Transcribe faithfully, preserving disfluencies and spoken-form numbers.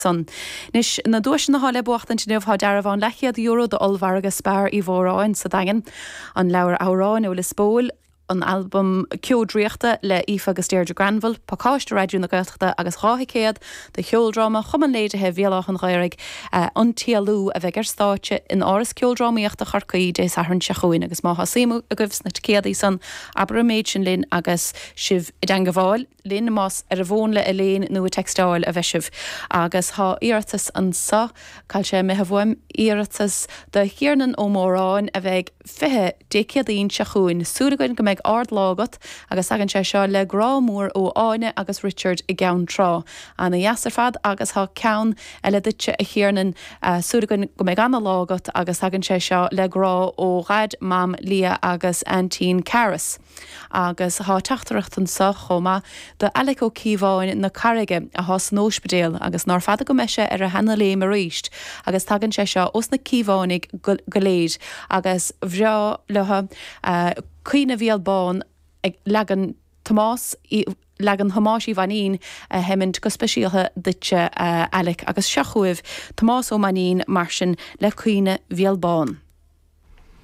son. Nis na dúis na háile bucht an tinmh há dearh an lechiad euro de olvarga spar i bhóráin sa dagan an leabhar áráin ó le spóil an album Ceodríochta le Aoife agus Deirdre Granville, Pácáiste Radioú na Gaeltachta agus Ráthicéad, de cheoldrama chum léidethe bhéalach an ghairigh uh, an tialú a bheith ar státe in áras ceoldramaíochta charcaí dé sahann se chuin agus má hasimú a gofs na céadaí san aber méid sin linn agus sibh i d bháil linn más ar a bhón le a léin nu a textáil a bheisibh agus há iartas an sa cail sé me bhfuim iartas de hiarnan ó mórráin a bheith fithe déciadaín se chuin súlagoin go méid ard lágat agus agan sé seo le grámór ó áine agus Richard i gceann trá. Anna Yasser fad agus há ceann eile duite a hiarnan uh, súlagoin go méid anna lágat agus agan sé seo le grá ó Ghaid, Mam, Lia agus Antine Caras. Agus há teachtareacht an sa chomma de eile ó cíomháin na carige a há snóisbedéal agus nar fada go meise ar a hena lé mar ríist agus tagann sé seo os na cíomháinnig go léid agus bhreo letha uh, cuioine bhíal bán ag legan Tomás i legan Hamáisí Vanín uh, hemint go speisialthe duite uh, eile agus seachuibh Tomás ó Manín mar sin le cuioine bhíal bán.